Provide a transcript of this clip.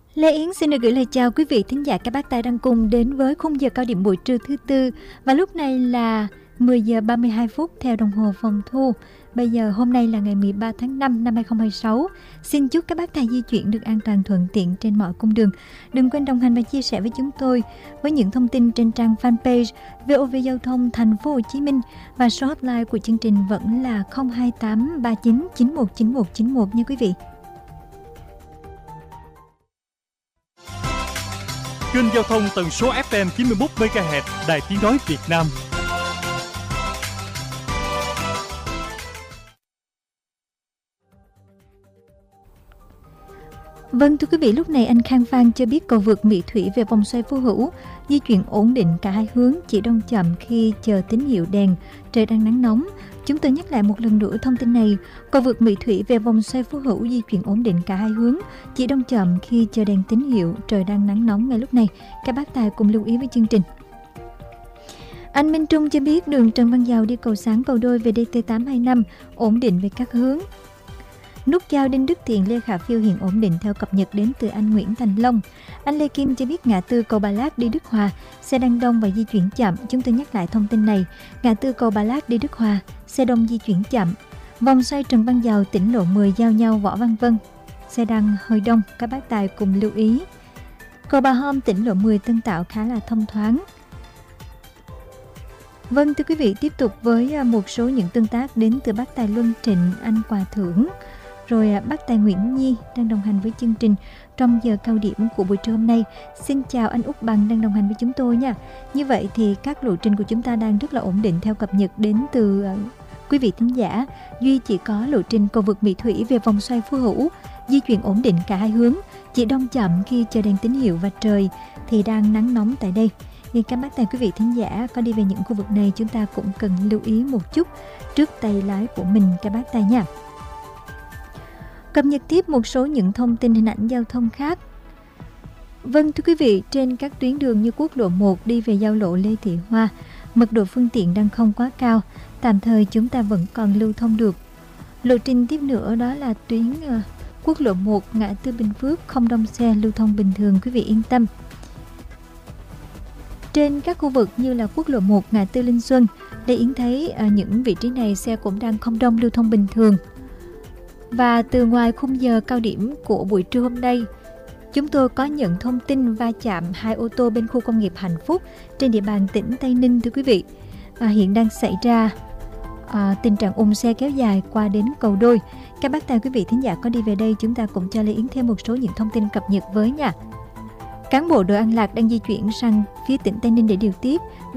Lê Yến xin được gửi lời chào quý vị thính giả các bác tài đang cùng đến với khung giờ cao điểm buổi trưa thứ tư, và lúc này là 10 giờ 32 phút theo đồng hồ phòng thu. Bây giờ hôm nay là ngày 13 tháng 5 năm 2026. Xin chúc các bác tài di chuyển được an toàn thuận tiện trên mọi cung đường. Đừng quên đồng hành và chia sẻ với chúng tôi với những thông tin trên trang fanpage VOV Giao thông Thành phố Hồ Chí Minh, và số hotline của chương trình vẫn là 028 39 91 91 91 nha quý vị. Kênh giao thông tần số FM 91 MHz Đài Tiếng nói Việt Nam. Vâng, thưa quý vị, lúc này anh Khang Phan cho biết cầu vượt Mỹ Thủy về vòng xoay Phú Hữu di chuyển ổn định cả hai hướng, chỉ đông chậm khi chờ tín hiệu đèn, trời đang nắng nóng. Chúng tôi nhắc lại một lần nữa thông tin này. Cầu vượt Mỹ Thủy về vòng xoay Phú Hữu di chuyển ổn định cả hai hướng, chỉ đông chậm khi chờ đèn tín hiệu, trời đang nắng nóng ngay lúc này. Các bác tài cùng lưu ý với chương trình. Anh Minh Trung cho biết đường Trần Văn Dào đi cầu Sáng cầu Đôi về DT825 ổn định về các hướng. Nút giao Đinh Đức Thiện Lê Khả Phiêu hiện ổn định theo cập nhật đến từ anh Nguyễn Thành Long. Anh Lê Kim cho biết ngã tư cầu Bà Lát đi Đức Hòa xe đang đông và di chuyển chậm. Chúng tôi nhắc lại thông tin này. Ngã tư cầu Bà Lát đi Đức Hòa xe đông di chuyển chậm. Vòng xoay Trần Văn Dào tỉnh lộ 10 giao nhau Võ Văn Vân xe đang hơi đông. Các bác tài cùng lưu ý. Cầu Bà Hôm tỉnh lộ 10 Tân Tạo khá là thông thoáng. Vâng, thưa quý vị, tiếp tục với một số những tương tác đến từ bác tài Luân Trịnh, anh Quà Thưởng, rồi bác tài Nguyễn Nhi đang đồng hành với chương trình trong giờ cao điểm của buổi trưa hôm nay. Xin chào anh Úc Bằng đang đồng hành với chúng tôi nha. Như vậy thì các lộ trình của chúng ta đang rất là ổn định theo cập nhật đến từ quý vị thính giả. Duy chỉ có lộ trình cầu vượt Mỹ Thủy về vòng xoay Phú Hữu di chuyển ổn định cả hai hướng, chỉ đông chậm khi chờ đèn tín hiệu và trời thì đang nắng nóng tại đây. Thì các bác tài quý vị thính giả có đi về những khu vực này, chúng ta cũng cần lưu ý một chút trước tay lái của mình các bác tài nha. Cập nhật tiếp một số những thông tin hình ảnh giao thông khác. Vâng, thưa quý vị, trên các tuyến đường như quốc lộ 1 đi về giao lộ Lê Thị Hoa, mật độ phương tiện đang không quá cao, tạm thời chúng ta vẫn còn lưu thông được. Lộ trình tiếp nữa đó là tuyến quốc lộ 1 ngã tư Bình Phước không đông xe, lưu thông bình thường, quý vị yên tâm. Trên các khu vực như là quốc lộ 1 ngã tư Linh Xuân, Lê Yến thấy những vị trí này xe cũng đang không đông, lưu thông bình thường. Và từ ngoài khung giờ cao điểm của buổi trưa hôm nay, chúng tôi có nhận thông tin va chạm hai ô tô bên khu công nghiệp Hạnh Phúc trên địa bàn tỉnh Tây Ninh, thưa quý vị. Hiện đang xảy ra tình trạng ùn xe kéo dài qua đến cầu Đôi. Các bác tài quý vị thính giả có đi về đây, chúng ta cũng cho Lê Yến thêm một số những thông tin cập nhật với nha. Cán bộ đội An Lạc đang di chuyển sang phía tỉnh Tây Ninh để điều tiết.